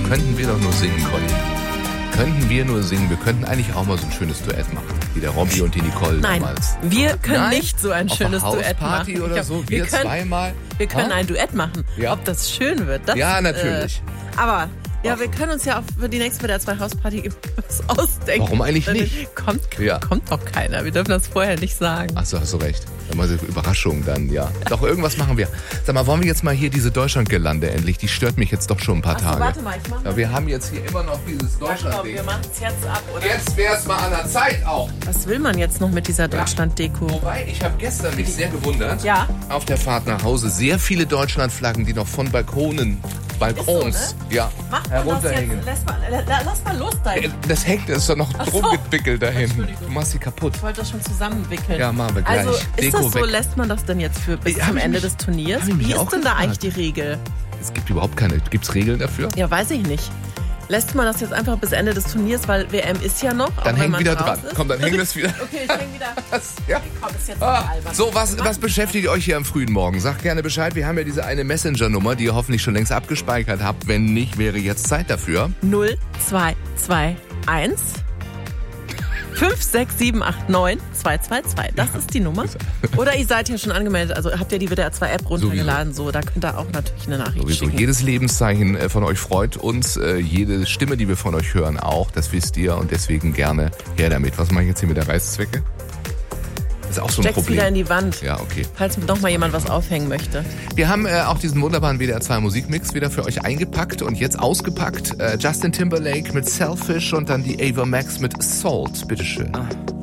könnten wir doch nur singen, Conny. Könnten wir nur singen. Wir könnten eigentlich auch mal so ein schönes Duett machen. Wie der Robby und die Nicole damals. Wir können nicht so ein schönes Duett machen. Hausparty oder so, wir zweimal. Wir können ein Duett machen. Ja. Ob das schön wird. Das, ja, natürlich. Aber... Ja, wir können uns ja auch für die nächste WDR 2 Hausparty was ausdenken. Warum eigentlich nicht? Kommt doch keiner. Wir dürfen das vorher nicht sagen. Ach so, hast du recht. Dann mal so Überraschung dann, ja. Doch, irgendwas machen wir. Sag mal, wollen wir jetzt mal hier diese Deutschlandgelande endlich? Die stört mich jetzt doch schon ein paar Tage. Warte mal, ich mach mal. Ja, wir haben jetzt hier immer noch dieses Deutschland-Ding. Wir machen es jetzt ab, oder? Jetzt wär's mal an der Zeit auch. Was will man jetzt noch mit dieser Deutschland-Deko? Wobei, ich habe gestern mich sehr gewundert. Ja. Auf der Fahrt nach Hause sehr viele Deutschlandflaggen, die noch von Balkons, so, ne? ja, herunterhängen. Lass mal los da. Das hängt, das ist doch noch drum gewickelt dahin. Du machst sie kaputt. Ich wollte das schon zusammenwickeln. Ja, machen wir gleich. Also ist Deko das so, weg. lässt man das denn jetzt bis zum Ende des Turniers? Wie ist denn da eigentlich die Regel? Es gibt überhaupt keine. Gibt es Regeln dafür? Ja, weiß ich nicht. Lässt man das jetzt einfach bis Ende des Turniers, weil WM ist ja noch. Dann hängt wieder dran. Komm, dann hängen wir es wieder. Okay, ich häng wieder. Ja. Komm, ist jetzt albern. So, was beschäftigt euch hier am frühen Morgen? Sagt gerne Bescheid. Wir haben ja diese eine Messenger-Nummer, die ihr hoffentlich schon längst abgespeichert habt. Wenn nicht, wäre jetzt Zeit dafür. 0221 56789 222. Das ist die Nummer. Oder ihr seid ja schon angemeldet, also habt ihr die WDR 2 App runtergeladen, so, da könnt ihr auch natürlich eine Nachricht schicken. Jedes Lebenszeichen von euch freut uns, jede Stimme, die wir von euch hören auch, das wisst ihr und deswegen gerne her damit. Was mache ich jetzt hier mit der Reißzwecke? Das ist auch so ein Steck's Problem. wieder in die Wand. Ja, okay. Falls noch mal jemand was aufhängen möchte. Wir haben auch diesen wunderbaren WDR 2 Musikmix wieder für euch eingepackt und jetzt ausgepackt. Justin Timberlake mit Selfish und dann die Ava Max mit Salt. Bitteschön.